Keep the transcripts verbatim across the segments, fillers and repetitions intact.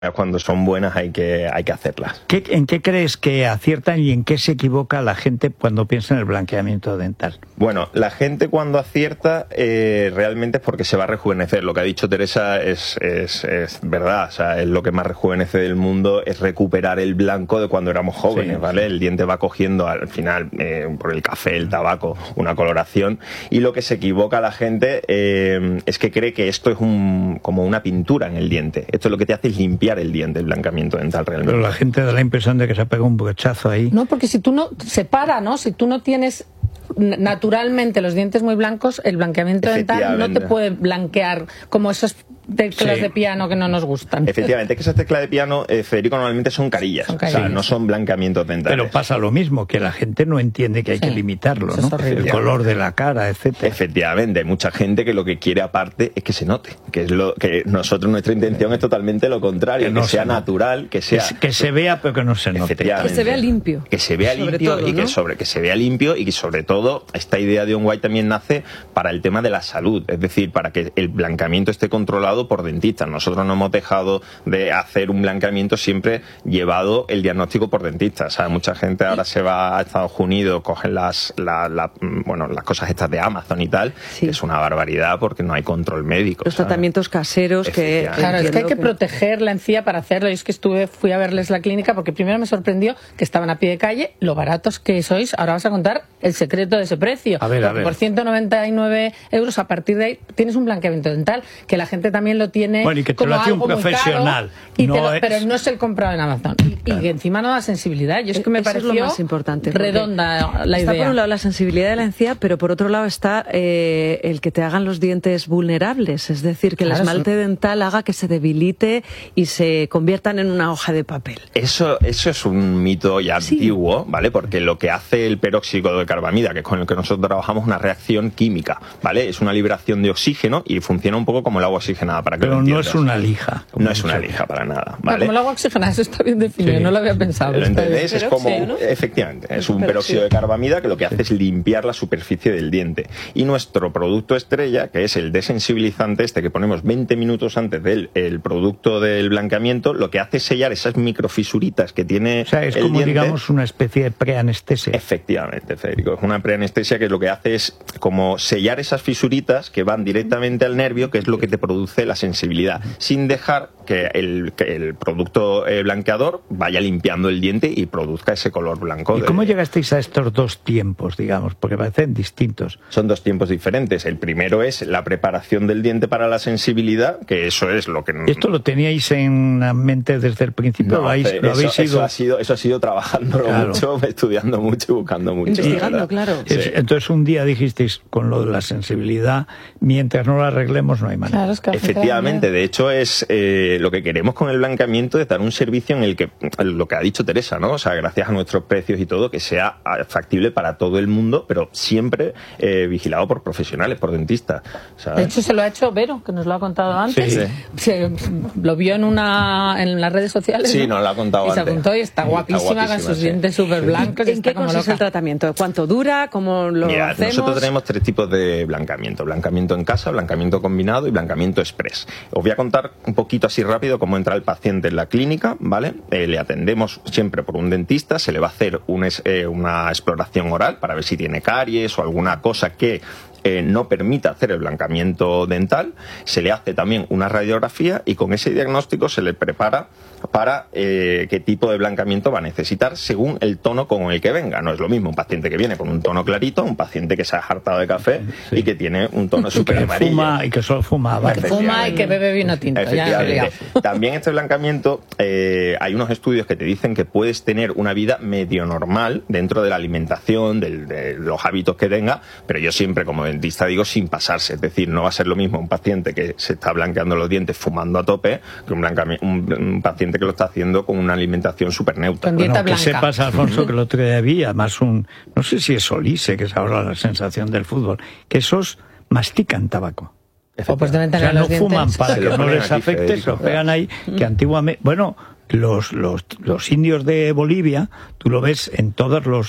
Cuando son buenas hay que, hay que hacerlas. ¿Qué, ¿En qué crees que aciertan y en qué se equivoca la gente cuando piensa en el blanqueamiento dental? Bueno, la gente cuando acierta eh, realmente es porque se va a rejuvenecer. Lo que ha dicho Teresa es, es, es verdad. O sea, es lo que más rejuvenece del mundo, es recuperar el blanco de cuando éramos jóvenes, sí, ¿vale? Sí. El diente va cogiendo al final, eh, por el café, el tabaco, una coloración. Y lo que se equivoca la gente eh, es que cree que esto es un, como una pintura en el diente. Esto es lo que te hace es limpiar el diente, el blanqueamiento dental realmente. Pero la gente da la impresión de que se ha pegado un brochazo ahí. No, porque si tú no, se para, ¿no? Si tú no tienes naturalmente los dientes muy blancos, el blanqueamiento dental no te puede blanquear como esos teclas sí. de piano que no nos gustan. Efectivamente, es que esas teclas de piano, eh, Federico, normalmente son carillas, son carillas, o sea, no son blanqueamientos dentales. Pero pasa lo mismo, que la gente no entiende que hay sí. que limitarlo, ¿no? El color de la cara, etcétera. Efectivamente, hay mucha gente que lo que quiere aparte es que se note, que es lo que nosotros, nuestra intención es totalmente lo contrario, que, no que sea natural, que sea... Que, que se vea pero que no se note. Que se vea limpio. Que se vea sobre limpio todo, y ¿no? que, sobre, que se vea limpio y que sobre todo esta idea de OnWhite también nace para el tema de la salud, es decir, para que el blanqueamiento esté controlado por dentistas. Nosotros no hemos dejado de hacer un blanqueamiento siempre llevado el diagnóstico por dentistas. O sea, mucha gente ahora se va a Estados Unidos, cogen las, la, la, bueno, las cosas estas de Amazon y tal, sí. que es una barbaridad porque no hay control médico. Los ¿sabes? Tratamientos caseros que... Claro, es que hay que, que proteger la encía para hacerlo. Yo es que estuve, fui a verles la clínica porque primero me sorprendió que estaban a pie de calle, lo baratos que sois. Ahora vas a contar el secreto de ese precio. A ver, a ver. Por ciento noventa y nueve euros, a partir de ahí tienes un blanqueamiento dental, que la gente también lo tiene... Bueno, y que te lo hace un profesional. Y no lo, es... Pero no es el comprado en Amazon. Y, claro. y que encima no da sensibilidad. Yo es que me Eso pareció es lo más importante, redonda la está idea. Por un lado la sensibilidad de la encía, pero por otro lado está eh, el que te hagan los dientes vulnerables. Es decir, que claro, el esmalte sí. dental haga que se debilite y se conviertan en una hoja de papel. Eso, eso es un mito ya sí. antiguo, ¿vale? Porque lo que hace el peróxido de carbamida, que es con el que nosotros trabajamos, es una reacción química, ¿vale? Es una liberación de oxígeno y funciona un poco como el agua oxigenada, para que pero lo entiendas. No es una lija. No es una lija para nada, ¿vale? Como el agua oxigenada, eso está bien definido, sí. no lo había pensado. ¿Lo entendéis? Es como, ¿no? Efectivamente, es un peróxido de carbamida que lo que hace es limpiar la superficie del diente. Y nuestro producto estrella, que es el desensibilizante este que ponemos veinte minutos antes del el producto del blanqueamiento, lo que hace es sellar esas microfisuritas que tiene el diente. O sea, es como, diente. digamos, una especie de preanestesia. Efectivamente, Federico. Es una preanestesia que lo que hace es como sellar esas fisuritas que van directamente al nervio, que es lo que te produce la sensibilidad, sin dejar que el, que el producto eh, blanqueador vaya limpiando el diente y produzca ese color blanco. ¿Y de... cómo llegasteis a estos dos tiempos, digamos? Porque parecen distintos. Son dos tiempos diferentes. El primero es la preparación del diente para la sensibilidad, que eso es lo que... ¿Esto lo teníais en mente desde el principio? No, ¿Lo habéis, eso, lo habéis eso, ido... ha sido, eso ha sido trabajándolo claro. mucho, estudiando mucho y buscando mucho. Investigando, claro. Sí. Es, entonces un día dijisteis, con lo de la sensibilidad, mientras no la arreglemos no hay manera. Claro, es que efectivamente, de hecho es eh, lo que queremos con el blanqueamiento, es dar un servicio en el que, lo que ha dicho Teresa, ¿no? O sea, gracias a nuestros precios y todo, que sea factible para todo el mundo, pero siempre eh, vigilado por profesionales, por dentistas, ¿sabes? De hecho se lo ha hecho Vero, que nos lo ha contado antes. Sí. Se, lo vio en una en las redes sociales. Sí, ¿no? nos lo ha contado y antes. se apuntó y está guapísima, está guapísima con sus sí. dientes súper blancos. ¿En qué consiste el tratamiento? ¿Cuánto dura? ¿Cómo lo Mira, hacemos? Nosotros tenemos tres tipos de blanqueamiento. Blanqueamiento en casa, blanqueamiento combinado y blanqueamiento express. Os voy a contar un poquito así rápido cómo entra el paciente en la clínica, ¿vale? Eh, le atendemos siempre por un dentista, se le va a hacer un, eh, una exploración oral para ver si tiene caries o alguna cosa que Eh, no permite hacer el blanqueamiento dental, se le hace también una radiografía y con ese diagnóstico se le prepara para eh, qué tipo de blanqueamiento va a necesitar según el tono con el que venga. No es lo mismo un paciente que viene con un tono clarito, un paciente que se ha hartado de café sí. y que tiene un tono súper amarillo. Fuma y que solo fuma. Que fuma y que bebe vino tinto. Ya también este blanqueamiento, eh, hay unos estudios que te dicen que puedes tener una vida medio normal dentro de la alimentación, del, de los hábitos que tenga, pero yo siempre como dentista digo sin pasarse, es decir, no va a ser lo mismo un paciente que se está blanqueando los dientes fumando a tope que un, un, un paciente que lo está haciendo con una alimentación súper neutra. Bueno, que sepas, Alfonso, que el otro día había más un, no sé si es Olise, que es ahora la sensación del fútbol, que esos mastican tabaco. O, pues deben tener o sea, no los fuman dientes. para que no les afecte, se lo pegan ahí, que antiguamente, bueno, los, los, los indios de Bolivia, tú lo ves en todos los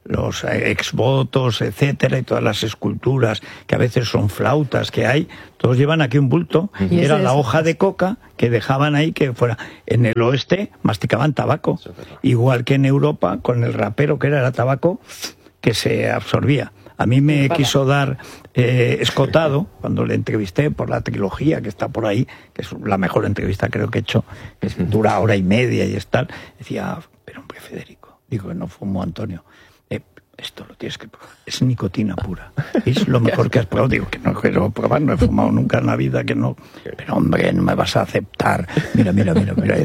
los exvotos, etcétera, y todas las esculturas, que a veces son flautas que hay, todos llevan aquí un bulto, y era la hoja de coca que dejaban ahí que fuera. En el oeste masticaban tabaco, igual que en Europa, con el rapero que era, era tabaco que se absorbía. A mí me quiso dar eh, Escotado, cuando le entrevisté por la trilogía que está por ahí, que es la mejor entrevista creo que he hecho, que dura hora y media y es tal, decía, pero hombre, Federico, digo que no fumo, Antonio, eh, esto lo tienes que probar, es nicotina pura, es lo mejor que has probado. Digo que no quiero probar, no he fumado nunca en la vida, que no, pero hombre, no me vas a aceptar, mira, mira, mira, mira,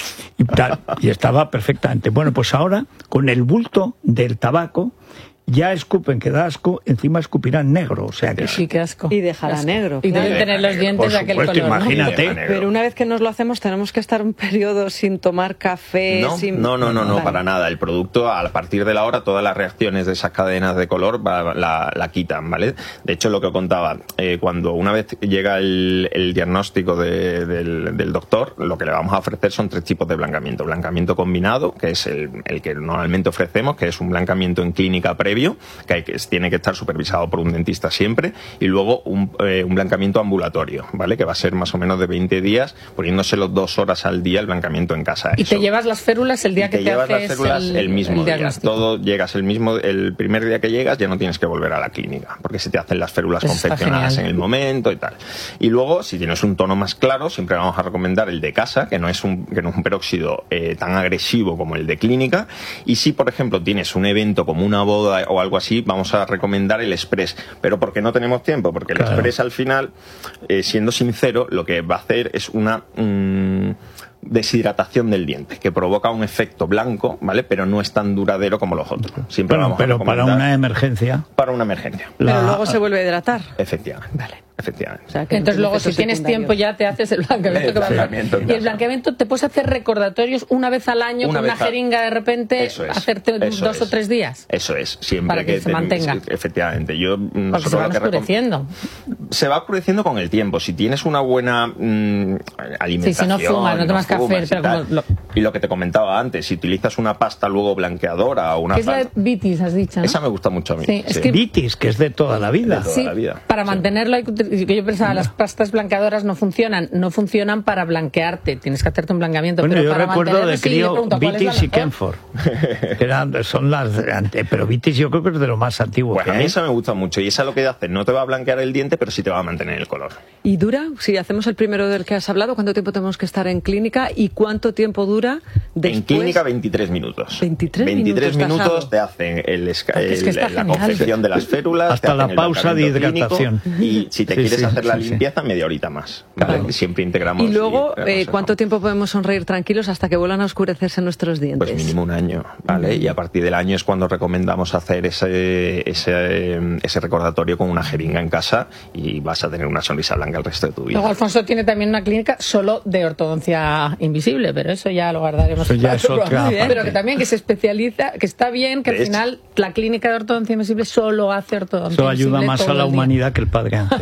y tal, y estaba perfectamente. Bueno, pues ahora, con el bulto del tabaco, ya escupen, que da asco, encima escupirán negro, o sea que... Sí, qué asco. Y dejará asco. negro. Y deben tener los dientes de aquel supuesto, color, imagínate. ¿no? Pero una vez que nos lo hacemos, tenemos que estar un periodo sin tomar café, No, sin... no, no, no, no, vale. para nada. El producto, a partir de la hora, todas las reacciones de esas cadenas de color va- la, la quitan, ¿vale? De hecho, lo que contaba, eh, cuando una vez llega el, el diagnóstico de- del, del doctor, lo que le vamos a ofrecer son tres tipos de blancamiento. Blancamiento combinado, que es el, el que normalmente ofrecemos, que es un blancamiento en clínica previo, que hay que tiene que estar supervisado por un dentista siempre, y luego un, eh, un blancamiento ambulatorio, ¿vale? Que va a ser más o menos de veinte días, poniéndoselo dos horas al día el blancamiento en casa. Y Eso. te llevas las férulas el día Y que te te llevas las haces férulas el, el, mismo el día. diagnóstico. Todo llegas el mismo, el primer día que llegas ya no tienes que volver a la clínica, porque se te hacen las férulas Eso está confeccionadas genial. en el momento y tal. Y luego, si tienes un tono más claro, siempre vamos a recomendar el de casa, que no es un, que no es un peróxido eh, tan agresivo como el de clínica. Y si, por ejemplo, tienes un evento como una boda o algo así, vamos a recomendar el Express. Pero porque no tenemos tiempo, porque el Claro. Express al final, eh, siendo sincero, lo que va a hacer es una... mm, deshidratación del diente, que provoca un efecto blanco, ¿vale? Pero no es tan duradero como los otros. Siempre Bueno, vamos a pero para recomendar una emergencia... para una emergencia. Pero la- luego se vuelve a hidratar. Efectivamente. Vale. Efectivamente. O sea, que Entonces no luego, tiene si tienes efectos tiempo, secundarios. ya te haces el blancamiento. El que va a hacer. blancamiento en Y el casa. blancamiento te puedes hacer recordatorios una vez al año Una con vez una al- jeringa de repente, Eso es, hacerte eso dos es. o tres días. Eso es, siempre Para que se te- mantenga. Efectivamente. Yo, Porque nosotros se van lo que recom- oscureciendo. Se va oscureciendo con el tiempo. Si tienes una buena mm, alimentación. Sí, si no fumas, no tomas café, fumas y pero tal. como lo- Y lo que te comentaba antes, si utilizas una pasta luego blanqueadora o una ¿Qué es la pasta- vitis, has dicho, ¿no? Esa me gusta mucho a mí. Sí, es que- Vitis, que es de toda la vida. De toda Sí, la vida. para Sí. mantenerlo hay que util- que yo pensaba, las pastas blanqueadoras no funcionan, no funcionan para blanquearte, tienes que hacerte un blanqueamiento. Bueno, pero yo para recuerdo mantenerlo, de sí, le crío pregunto, ¿cuál es la Vitis y mejor? Kenford. Que eran, son las de ante- pero Vitis yo creo que es de lo más antiguo Pues que a mí hay. esa me gusta mucho. Y esa lo que hace, no te va a blanquear el diente, pero sí te va a mantener el color. ¿Y dura? Si hacemos el primero del que has hablado, ¿cuánto tiempo tenemos que estar en clínica y cuánto tiempo dura después? En clínica veintitrés minutos. veintitrés veintitrés minutos, minutos tasado. te hacen el, esca- Porque es que el- está la genial. confección de las férulas, Hasta te la hacen el pausa de tratamiento clínico, hidratación. y si te Sí, quieres sí, hacer la sí, sí. limpieza, media horita más. ¿vale? Vale. Siempre integramos. Y luego, y eh, aconsejamos. ¿cuánto tiempo podemos sonreír tranquilos hasta que vuelvan a oscurecerse nuestros dientes? Pues mínimo un año, ¿vale? Y a partir del año es cuando recomendamos hacer ese, ese, ese recordatorio con una jeringa en casa y vas a tener una sonrisa blanca el resto de tu vida. Luego Alfonso tiene también una clínica solo de ortodoncia invisible, pero eso ya lo guardaremos. Eso ya para es otro otra programa. parte. Pero que también que se especializa, que está bien, que al De hecho. final la clínica de ortodoncia invisible solo hace ortodoncia Eso ayuda invisible más todo a la el día. humanidad que el Padre Ángel.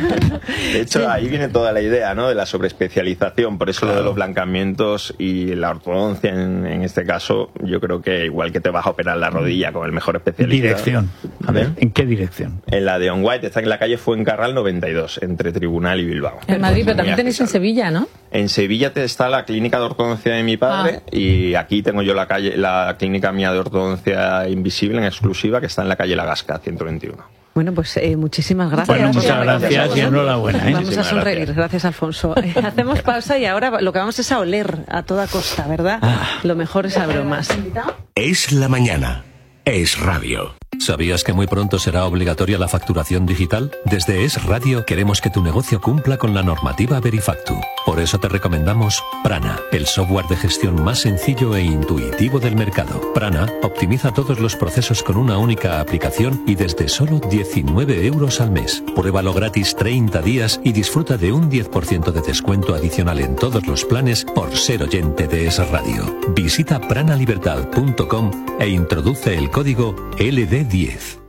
De hecho, ahí viene toda la idea, ¿no? De la sobreespecialización. Por eso lo de los blancamientos y la ortodoncia, en, en este caso, yo creo que igual que te vas a operar la rodilla con el mejor especialista. Dirección. A ver, ¿en qué dirección? En la de On White está en la calle Fuencarral noventa y dos, entre Tribunal y Bilbao. En Madrid, pero Muy también tenéis en accesible. Sevilla, ¿no? En Sevilla te está la clínica de ortodoncia de mi padre Ah. y aquí tengo yo la calle, la clínica mía de ortodoncia invisible en exclusiva que está en la calle La Gasca, ciento veintiuno. Bueno, pues eh, muchísimas gracias. Bueno, muchas Gracias. gracias y enhorabuena. ¿eh? Vamos a Muchísimas sonreír, gracias. gracias, Alfonso. Eh, hacemos pausa y ahora lo que vamos es a oler a toda costa, ¿verdad? Lo mejor es a bromas. Es la mañana. Es radio. ¿Sabías que muy pronto será obligatoria la facturación digital? Desde Es Radio queremos que tu negocio cumpla con la normativa Verifactu. Por eso te recomendamos Prana, el software de gestión más sencillo e intuitivo del mercado. Prana optimiza todos los procesos con una única aplicación y desde solo diecinueve euros al mes. Pruébalo gratis treinta días y disfruta de un diez por ciento de descuento adicional en todos los planes por ser oyente de Es Radio. Visita pranalibertad punto com e introduce el código L D diez.